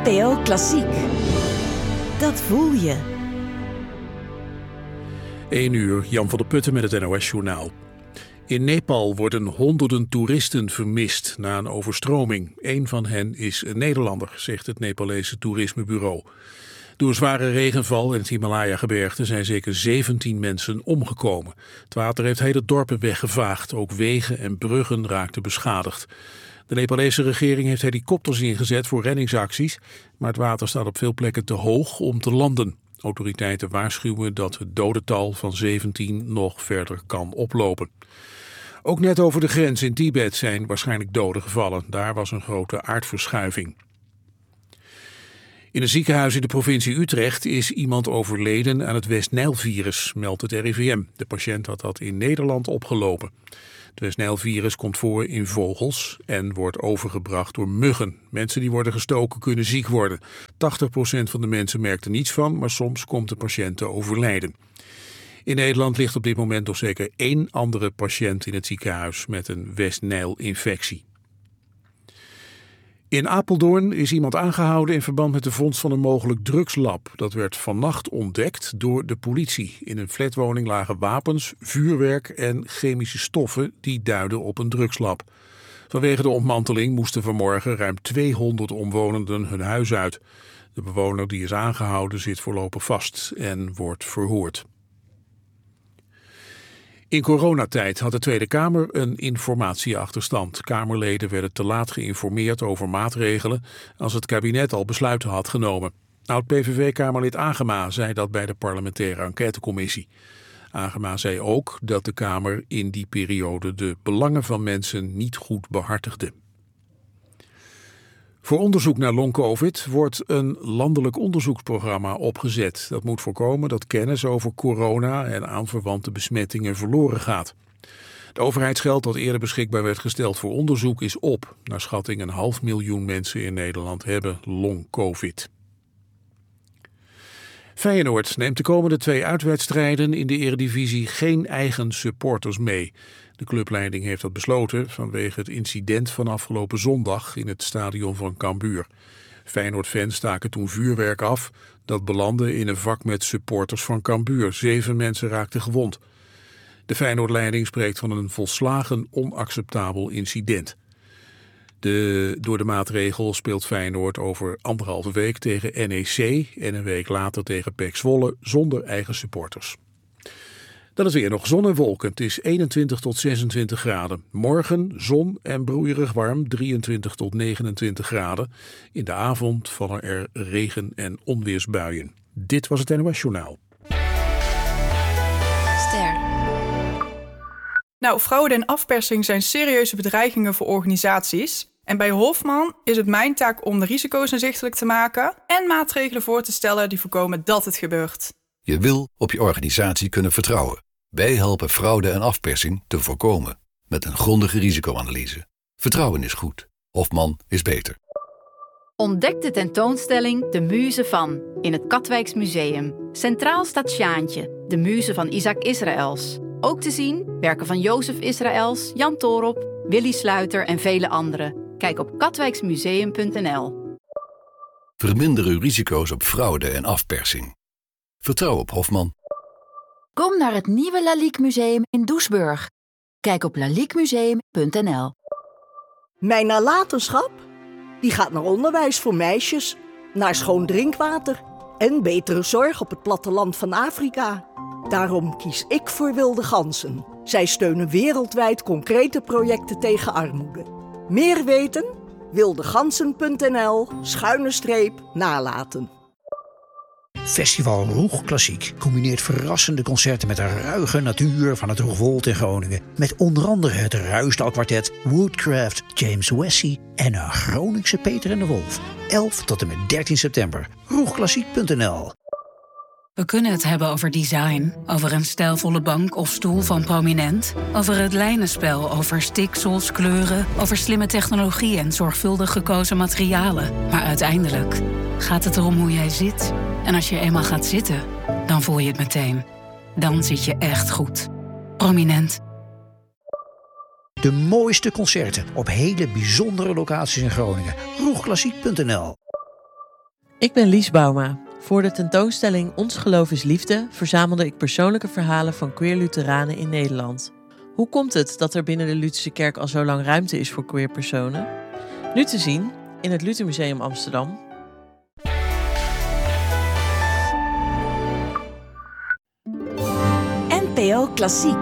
NPO Klassiek. Dat voel je. 1 uur, Jan van der Putten met het NOS-journaal. In Nepal worden honderden toeristen vermist na een overstroming. Een van hen is een Nederlander, zegt het Nepalese toerismebureau. Door zware regenval in het Himalaya-gebergte zijn zeker 17 mensen omgekomen. Het water heeft hele dorpen weggevaagd. Ook wegen en bruggen raakten beschadigd. De Nepalese regering heeft helikopters ingezet voor reddingsacties, maar het water staat op veel plekken te hoog om te landen. Autoriteiten waarschuwen dat het dodental van 17 nog verder kan oplopen. Ook net over de grens in Tibet zijn waarschijnlijk doden gevallen. Daar was een grote aardverschuiving. In een ziekenhuis in de provincie Utrecht is iemand overleden aan het West-Nijl-virus, meldt het RIVM. De patiënt had dat in Nederland opgelopen. Het West-Nijl-virus komt voor in vogels en wordt overgebracht door muggen. Mensen die worden gestoken kunnen ziek worden. 80% van de mensen merkt er niets van, maar soms komt de patiënt te overlijden. In Nederland ligt op dit moment nog zeker 1 andere patiënt in het ziekenhuis met een West-Nijl-infectie. In Apeldoorn is iemand aangehouden in verband met de vondst van een mogelijk drugslab. Dat werd vannacht ontdekt door de politie. In een flatwoning lagen wapens, vuurwerk en chemische stoffen die duiden op een drugslab. Vanwege de ontmanteling moesten vanmorgen ruim 200 omwonenden hun huis uit. De bewoner die is aangehouden zit voorlopig vast en wordt verhoord. In coronatijd had de Tweede Kamer een informatieachterstand. Kamerleden werden te laat geïnformeerd over maatregelen als het kabinet al besluiten had genomen. Oud-PVV-Kamerlid Agema zei dat bij de parlementaire enquêtecommissie. Agema zei ook dat de Kamer in die periode de belangen van mensen niet goed behartigde. Voor onderzoek naar long-covid wordt een landelijk onderzoeksprogramma opgezet. Dat moet voorkomen dat kennis over corona en aanverwante besmettingen verloren gaat. Het overheidsgeld dat eerder beschikbaar werd gesteld voor onderzoek is op. Naar schatting 500.000 mensen in Nederland hebben long-covid. Feyenoord neemt de komende 2 uitwedstrijden in de Eredivisie geen eigen supporters mee. De clubleiding heeft dat besloten vanwege het incident van afgelopen zondag in het stadion van Cambuur. Feyenoord-fans staken toen vuurwerk af dat belandde in een vak met supporters van Cambuur. 7 mensen raakten gewond. De Feyenoord-leiding spreekt van een volslagen onacceptabel incident. Door de maatregel speelt Feyenoord over 1,5 week tegen NEC en een week later tegen PEC Zwolle zonder eigen supporters. Dan is weer nog zon en wolken. Het is 21 tot 26 graden. Morgen zon en broeierig warm, 23 tot 29 graden. In de avond vallen er regen- en onweersbuien. Dit was het NOS Journaal. Ster. Nou, fraude en afpersing zijn serieuze bedreigingen voor organisaties. En bij Hofman is het mijn taak om de risico's inzichtelijk te maken en maatregelen voor te stellen die voorkomen dat het gebeurt. Je wil op je organisatie kunnen vertrouwen. Wij helpen fraude en afpersing te voorkomen met een grondige risicoanalyse. Vertrouwen is goed. Hofman is beter. Ontdek de tentoonstelling De Muze van in het Katwijks Museum. Centraal staat Sjaantje, de muze van Isaac Israëls. Ook te zien werken van Jozef Israëls, Jan Toorop, Willy Sluiter en vele anderen. Kijk op katwijksmuseum.nl. Verminder uw risico's op fraude en afpersing. Vertrouw op Hofman. Kom naar het nieuwe Lalique Museum in Doesburg. Kijk op laliquemuseum.nl. Mijn nalatenschap? Die gaat naar onderwijs voor meisjes, naar schoon drinkwater en betere zorg op het platteland van Afrika. Daarom kies ik voor Wilde Ganzen. Zij steunen wereldwijd concrete projecten tegen armoede. Meer weten? wildegansen.nl/nalaten. Festival Roeg Klassiek combineert verrassende concerten met de ruige natuur van het Roegwold in Groningen. Met onder andere het Ruisdalkwartet, Woodcraft, James Wessie en een Groningse Peter en de Wolf. 11 tot en met 13 september. Roegklassiek.nl. We kunnen het hebben over design, over een stijlvolle bank of stoel van Prominent, over het lijnenspel, over stiksels, kleuren, over slimme technologie en zorgvuldig gekozen materialen. Maar uiteindelijk gaat het erom hoe jij zit. En als je eenmaal gaat zitten, dan voel je het meteen. Dan zit je echt goed. Prominent. De mooiste concerten op hele bijzondere locaties in Groningen. Roegklassiek.nl. Ik ben Lies Bouma. Voor de tentoonstelling Ons Geloof is Liefde verzamelde ik persoonlijke verhalen van queer Lutheranen in Nederland. Hoe komt het dat er binnen de Lutherse kerk al zo lang ruimte is voor queer personen? Nu te zien in het Luthermuseum Amsterdam. NPO Klassiek.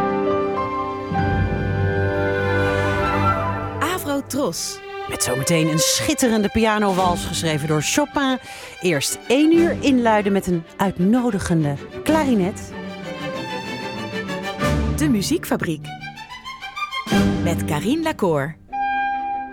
Avro-Tros. Met zometeen een schitterende pianowals geschreven door Chopin. Eerst 1 uur inluiden met een uitnodigende klarinet. De Muziekfabriek. Met Carine Lacour.